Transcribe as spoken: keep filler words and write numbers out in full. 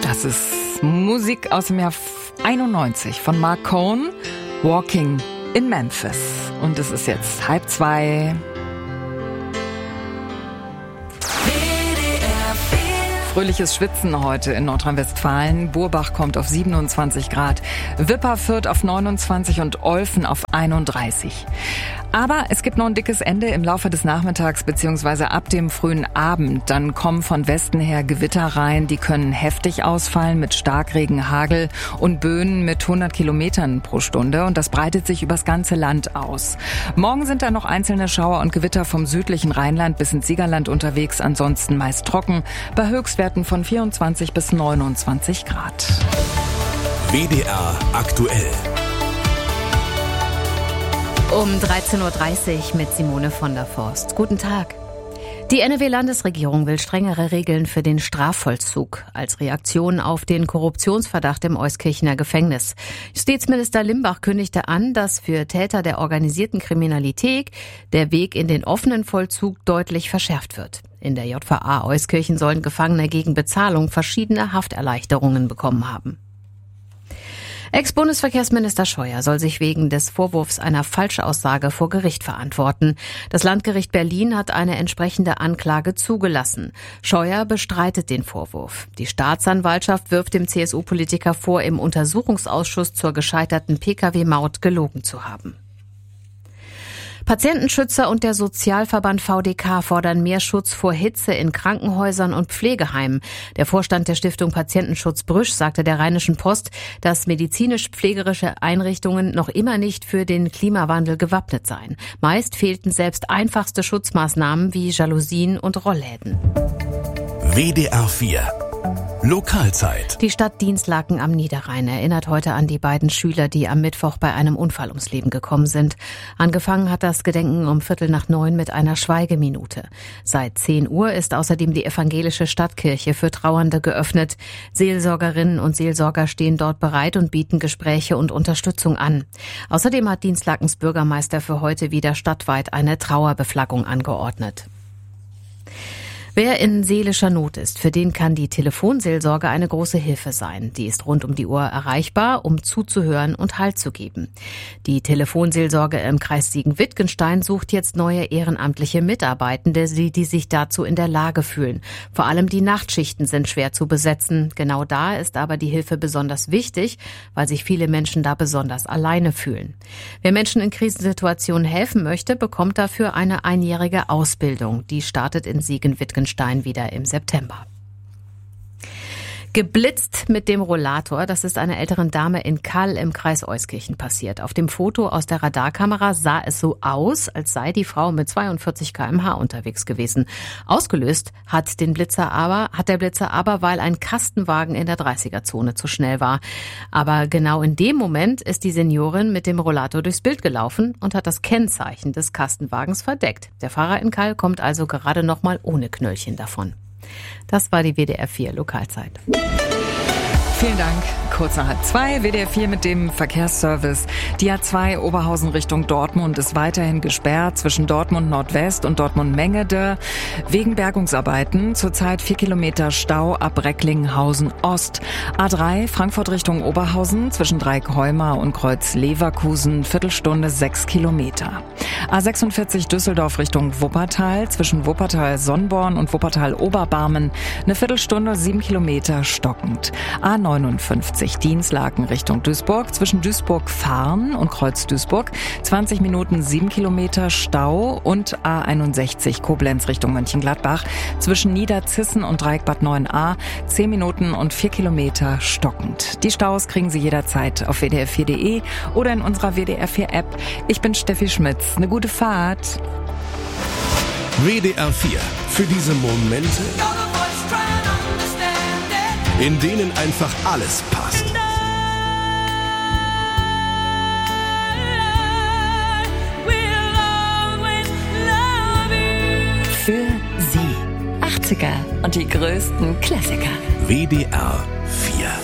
Das ist Musik aus dem Jahr einundneunzig von Mark Cohn, Walking in Memphis. Und es ist jetzt halb zwei. Fröhliches Schwitzen heute in Nordrhein-Westfalen. Burbach kommt auf siebenundzwanzig Grad, Wipperfürth auf neunundzwanzig und Olfen auf einunddreißig. Aber es gibt noch ein dickes Ende im Laufe des Nachmittags bzw. ab dem frühen Abend. Dann kommen von Westen her Gewitter rein, die können heftig ausfallen mit Starkregen, Hagel und Böen mit hundert Kilometern pro Stunde. Und das breitet sich übers ganze Land aus. Morgen sind da noch einzelne Schauer und Gewitter vom südlichen Rheinland bis ins Siegerland unterwegs. Ansonsten meist trocken, bei Höchstwerten von vierundzwanzig bis neunundzwanzig Grad. W D R aktuell. Um dreizehn Uhr dreißig mit Simone von der Forst. Guten Tag. Die N R W-Landesregierung will strengere Regeln für den Strafvollzug als Reaktion auf den Korruptionsverdacht im Euskirchener Gefängnis. Justizminister Limbach kündigte an, dass für Täter der organisierten Kriminalität der Weg in den offenen Vollzug deutlich verschärft wird. In der J V A Euskirchen sollen Gefangene gegen Bezahlung verschiedene Hafterleichterungen bekommen haben. Ex-Bundesverkehrsminister Scheuer soll sich wegen des Vorwurfs einer Falschaussage vor Gericht verantworten. Das Landgericht Berlin hat eine entsprechende Anklage zugelassen. Scheuer bestreitet den Vorwurf. Die Staatsanwaltschaft wirft dem C S U-Politiker vor, im Untersuchungsausschuss zur gescheiterten P K W-Maut gelogen zu haben. Patientenschützer und der Sozialverband V D K fordern mehr Schutz vor Hitze in Krankenhäusern und Pflegeheimen. Der Vorstand der Stiftung Patientenschutz Brüsch sagte der Rheinischen Post, dass medizinisch-pflegerische Einrichtungen noch immer nicht für den Klimawandel gewappnet seien. Meist fehlten selbst einfachste Schutzmaßnahmen wie Jalousien und Rollläden. W D R vier Lokalzeit. Die Stadt Dinslaken am Niederrhein erinnert heute an die beiden Schüler, die am Mittwoch bei einem Unfall ums Leben gekommen sind. Angefangen hat das Gedenken um Viertel nach neun mit einer Schweigeminute. Seit zehn Uhr ist außerdem die evangelische Stadtkirche für Trauernde geöffnet. Seelsorgerinnen und Seelsorger stehen dort bereit und bieten Gespräche und Unterstützung an. Außerdem hat Dinslakens Bürgermeister für heute wieder stadtweit eine Trauerbeflaggung angeordnet. Wer in seelischer Not ist, für den kann die Telefonseelsorge eine große Hilfe sein. Die ist rund um die Uhr erreichbar, um zuzuhören und Halt zu geben. Die Telefonseelsorge im Kreis Siegen-Wittgenstein sucht jetzt neue ehrenamtliche Mitarbeitende, die, die sich dazu in der Lage fühlen. Vor allem die Nachtschichten sind schwer zu besetzen. Genau da ist aber die Hilfe besonders wichtig, weil sich viele Menschen da besonders alleine fühlen. Wer Menschen in Krisensituationen helfen möchte, bekommt dafür eine einjährige Ausbildung. Die startet in Siegen-Wittgenstein wieder im September. Geblitzt mit dem Rollator, das ist einer älteren Dame in Kall im Kreis Euskirchen passiert. Auf dem Foto aus der Radarkamera sah es so aus, als sei die Frau mit zweiundvierzig Kilometer pro Stunde unterwegs gewesen. Ausgelöst hat den Blitzer aber, hat der Blitzer aber, weil ein Kastenwagen in der dreißiger-Zone zu schnell war. Aber genau in dem Moment ist die Seniorin mit dem Rollator durchs Bild gelaufen und hat das Kennzeichen des Kastenwagens verdeckt. Der Fahrer in Kall kommt also gerade noch mal ohne Knöllchen davon. Das war die W D R vier Lokalzeit. Vielen Dank. Kurz nach halb zwei, W D R vier mit dem Verkehrsservice. Die A zwei Oberhausen Richtung Dortmund ist weiterhin gesperrt zwischen Dortmund Nordwest und Dortmund Mengede wegen Bergungsarbeiten. Zurzeit vier Kilometer Stau ab Recklinghausen Ost. A drei Frankfurt Richtung Oberhausen zwischen Dreieckheumar und Kreuz Leverkusen, Viertelstunde sechs Kilometer. A sechsundvierzig Düsseldorf Richtung Wuppertal zwischen Wuppertal Sonnborn und Wuppertal Oberbarmen eine Viertelstunde sieben Kilometer stockend. A neunundfünfzig Dinslaken Richtung Duisburg zwischen Duisburg-Farn und Kreuz Duisburg zwanzig Minuten sieben Kilometer Stau und A einundsechzig Koblenz Richtung Mönchengladbach zwischen Niederzissen und Dreieck-Bad neun a zehn Minuten und vier Kilometer stockend. Die Staus kriegen Sie jederzeit auf w d r vier punkt d e oder in unserer W D R vier App. Ich bin Steffi Schmitz. Eine gute Fahrt. W D R vier. Für diese Momente, in denen einfach alles passt. Für Sie. achtziger und die größten Klassiker. W D R vier.